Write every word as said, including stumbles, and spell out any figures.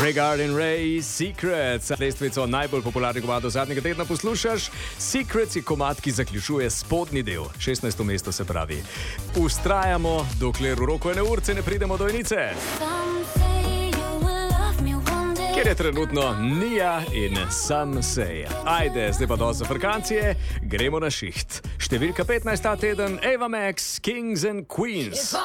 Garden Ray, Secrets. Lestvico najbolj popularnih komadov zadnjega tedna poslušaš. Secrets je komad, ki zaključuje spodnji del, šestnajsto mesto se pravi. Ustrajamo, dokler v roku ene urce ne pridemo do enice. Kjer je trenutno Nia in Some Say. Ajde, zdaj pa do za frkancije, gremo na šiht. Številka petnajst ta teden, Ava Max, Kings and Queens.